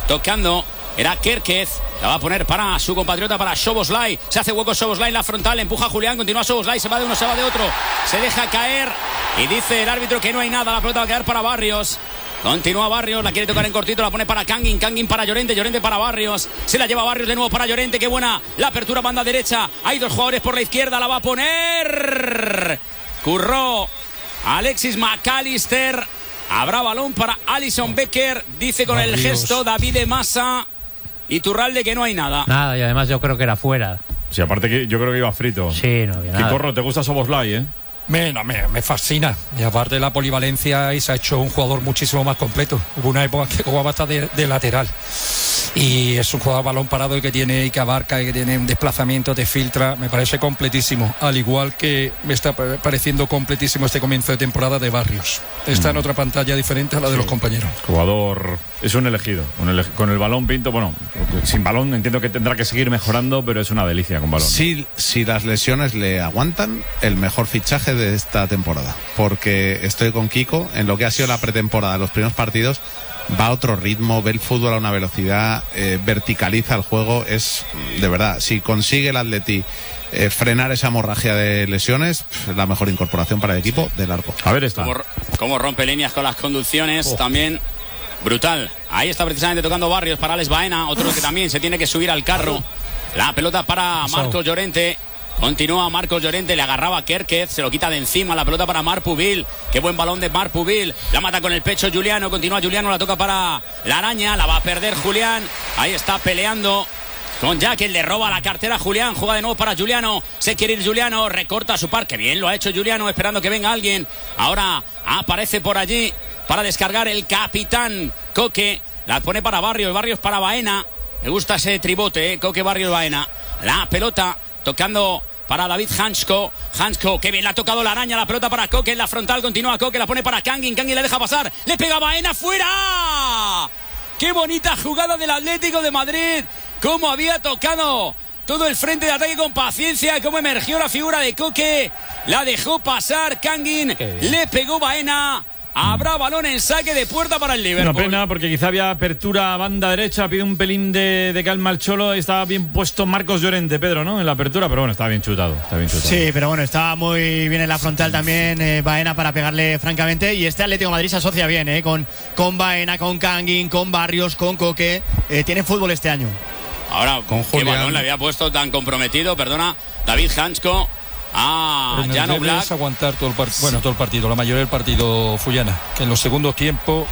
tocando. Era Kerkez, la va a poner para su compatriota, para Szoboszlai. Se hace hueco Szoboszlai en la frontal, empuja a Julián, continúa Szoboszlai, se va de uno, se va de otro, se deja caer y dice el árbitro que no hay nada, la pelota va a quedar para Barrios. Continúa Barrios, la quiere tocar en cortito, la pone para Kangin, Kangin para Llorente, Llorente para Barrios, se la lleva Barrios de nuevo para Llorente, qué buena la apertura, banda derecha, hay dos jugadores por la izquierda, la va a poner Curró, Alexis McAllister, habrá balón para Alisson Becker, dice con el gesto David Massa. Iturralde que no hay nada. Nada, y además yo creo que era fuera. Sí, aparte que yo creo que iba frito. Sí, no había nada. Corro, ¿te gusta Szoboszlai, eh? Me fascina. Y aparte de la polivalencia, y se ha hecho un jugador muchísimo más completo. Hubo una época que jugaba hasta de lateral. Y es un jugador balón parado y que abarca y que tiene un desplazamiento, te filtra. Me parece completísimo. Al igual que me está pareciendo completísimo este comienzo de temporada de Barrios. Está en otra pantalla diferente a la de los compañeros. Jugador, es un elegido. Con el balón Pinto, bueno, sin balón entiendo que tendrá que seguir mejorando, pero es una delicia con balón. Si las lesiones le aguantan, el mejor fichaje de esta temporada. Porque estoy con Kiko en lo que ha sido la pretemporada, los primeros partidos. Va a otro ritmo, ve el fútbol a una velocidad, verticaliza el juego. Es, de verdad, si consigue el Atleti frenar esa hemorragia de lesiones, es la mejor incorporación para el equipo de largo. A ver esto. Cómo rompe líneas con las conducciones, también brutal. Ahí está precisamente tocando Barrios para Alex Baena, otro que también se tiene que subir al carro. La pelota para Marcos Llorente. Continúa Marcos Llorente, le agarraba a Kerkez, se lo quita de encima, la pelota para Marc Pubil, qué buen balón de Marc Pubil, la mata con el pecho Juliano, continúa Juliano, la toca para la araña, la va a perder Julián, ahí está peleando con Jack, le roba la cartera a Julián, juega de nuevo para Juliano, se quiere ir Juliano, recorta su par, que bien lo ha hecho Juliano, esperando que venga alguien, ahora aparece por allí para descargar el capitán Coque, la pone para Barrios, Barrios para Baena, me gusta ese tribote, Coque, Barrios, Baena, la pelota tocando para David Hansko, que bien la ha tocado la araña, la pelota para Coque en la frontal, continúa Coque, la pone para Kangin, Kangin le deja pasar, le pega Baena, ¡fuera! ¡Qué bonita jugada del Atlético de Madrid! Cómo había tocado todo el frente de ataque con paciencia, cómo emergió la figura de Coque, la dejó pasar Kangin, le pegó Baena. Habrá balón en saque de puerta para el Liverpool. Una pena porque quizá había apertura a banda derecha, pide un pelín de calma al Cholo. Estaba bien puesto Marcos Llorente, Pedro, ¿no? En la apertura, pero bueno, estaba bien chutado. Sí, pero bueno, estaba muy bien en la frontal también Baena para pegarle francamente. Y este Atlético de Madrid se asocia bien, con Baena, con Kangin, con Barrios, con Coque. Tiene fútbol este año. Ahora, con ¿qué balón le había puesto tan comprometido? Perdona, David Hansko. Jan Oblak es aguantar todo el partido, la mayoría del partido Fullana, que en los segundos tiempos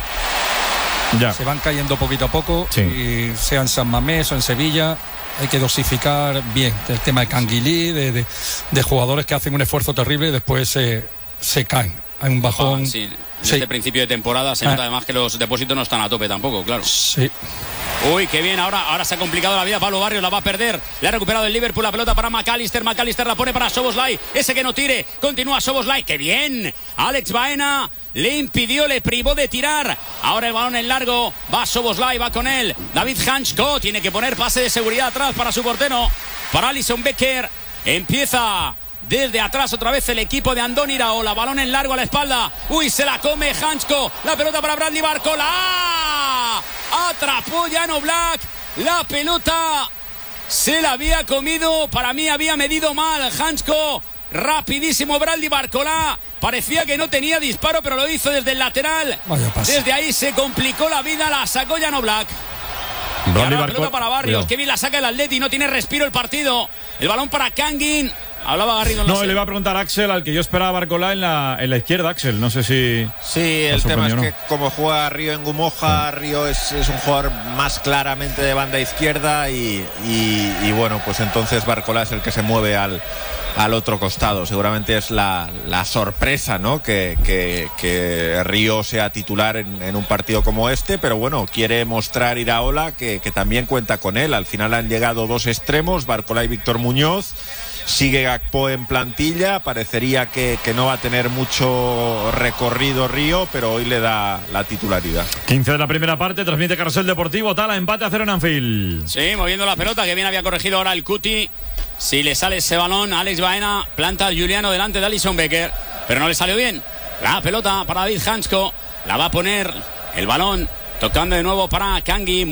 se van cayendo poquito a poco, y sea en San Mamés o en Sevilla, hay que dosificar bien el tema de Canguilí, de jugadores que hacen un esfuerzo terrible y después se caen. Hay un bajón. En este principio de temporada se nota además que los depósitos no están a tope tampoco, claro. Sí. Uy, qué bien, ahora se ha complicado la vida Pablo Barrios, la va a perder, le ha recuperado el Liverpool, la pelota para McAllister la pone para Szoboszlai, ese que no tire, continúa Szoboszlai, qué bien, Alex Baena le impidió, le privó de tirar, ahora el balón en largo, va Szoboszlai, va con él, David Hansko, tiene que poner pase de seguridad atrás para su portero, para Alisson Becker, empieza desde atrás otra vez el equipo de Andoni Iraola, balón en largo a la espalda, uy, se la come Hansko, la pelota para Bradley Barcola, atrapó Jan Oblak, la pelota se la había comido, para mí había medido mal Hansko, rapidísimo Bradley Barcola, parecía que no tenía disparo pero lo hizo desde el lateral, desde ahí se complicó la vida, la sacó Jan Oblak. Y ahora la pelota para Barrios, que bien la saca el Atleti, no tiene respiro el partido, el balón para Kangin. Hablaba Garrido. No, le iba a preguntar a Axel, al que yo esperaba Barcola en la izquierda, Axel. No sé si. Sí, el tema es que como juega Río en Gumoja, Río es un jugador más claramente de banda izquierda y bueno, pues entonces Barcola es el que se mueve al otro costado. Seguramente es la sorpresa, ¿no? Que Río sea titular en un partido como este, pero bueno, quiere mostrar Iraola que también cuenta con él. Al final han llegado dos extremos, Barcola y Víctor Muñoz. Sigue Gakpo en plantilla, parecería que no va a tener mucho recorrido Río, pero hoy le da la titularidad. 15 de la primera parte, transmite Carrusel Deportivo, Tala, empate a 0 en Anfield. Sí, moviendo la pelota, que bien había corregido ahora el Cuti. Si le sale ese balón, Alex Baena planta a Juliano delante de Alisson Becker, pero no le salió bien. La pelota para David Hansko, la va a poner el balón, tocando de nuevo para Kangin.